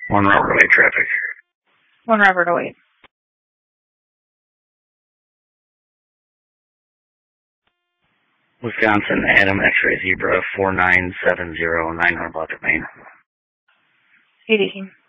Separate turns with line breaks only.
1 Robert 08 traffic.
1 Robert 08.
Wisconsin, Adam X-ray Zebra 4970, 900 block of Maine.
AD.